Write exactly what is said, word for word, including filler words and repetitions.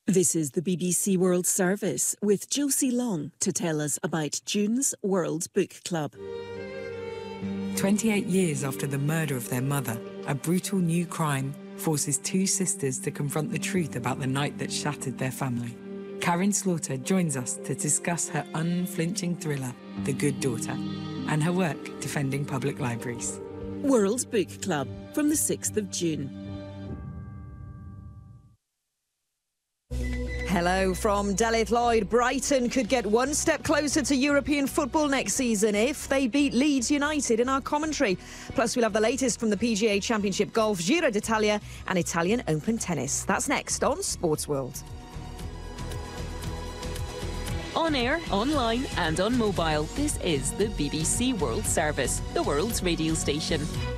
This is the B B C World Service with Josie Long to tell us about June's World Book Club. twenty-eight years after the murder of their mother, a brutal new crime forces two sisters to confront the truth about the night that shattered their family. Karin Slaughter joins us to discuss her unflinching thriller, The Good Daughter, and her work defending public libraries. World Book Club from the sixth of June. Hello from Delith Lloyd. Brighton could get one step closer to European football next season if they beat Leeds United in our commentary. Plus, we'll have the latest from the P G A Championship Golf, Giro d'Italia and Italian Open Tennis. That's next on Sports World. On air, online and on mobile, this is the B B C World Service, the world's radio station.